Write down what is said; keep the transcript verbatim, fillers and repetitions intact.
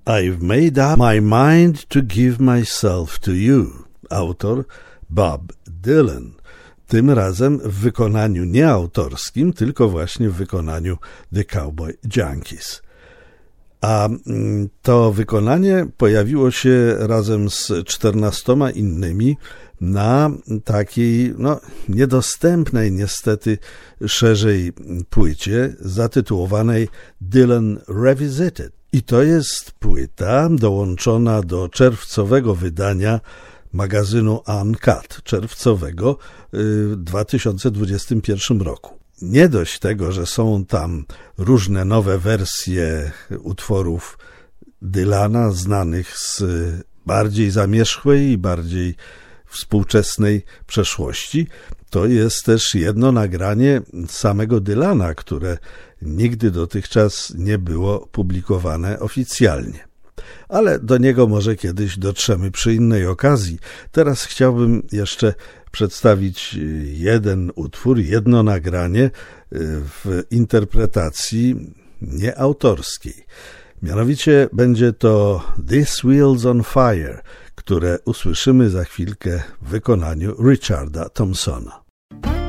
I've made up my mind to give myself to you. Autor Bob Dylan. Tym razem w wykonaniu nie autorskim, tylko właśnie w wykonaniu The Cowboy Junkies. A to wykonanie pojawiło się razem z czternastoma innymi na takiej, no, niedostępnej niestety szerzej płycie zatytułowanej Dylan Revisited. I to jest płyta dołączona do czerwcowego wydania magazynu Uncut, czerwcowego w dwa tysiące dwudziestym pierwszym roku. Nie dość tego, że są tam różne nowe wersje utworów Dylana, znanych z bardziej zamierzchłej i bardziej współczesnej przeszłości, to jest też jedno nagranie samego Dylana, które nigdy dotychczas nie było publikowane oficjalnie. Ale do niego może kiedyś dotrzemy przy innej okazji. Teraz chciałbym jeszcze przedstawić jeden utwór, jedno nagranie w interpretacji nieautorskiej. Mianowicie będzie to This Wheel's on Fire, które usłyszymy za chwilkę w wykonaniu Richarda Thompsona.